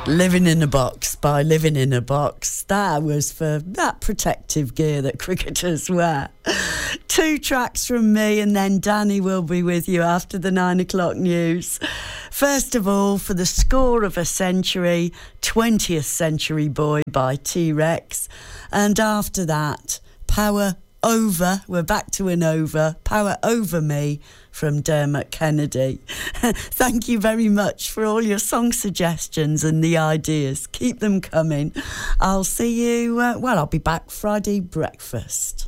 Living in a Box by Living in a Box. That was for that protective gear that cricketers wear. 2 tracks from me, and then Danny will be with you after the 9 o'clock news. First of all, for the score of a century, 20th Century Boy by T-Rex. And after that, Power Over, we're back to an over, Power Over Me from Dermot Kennedy. Thank you very much for all your song suggestions and the ideas. Keep them coming. I'll see you, I'll be back Friday breakfast.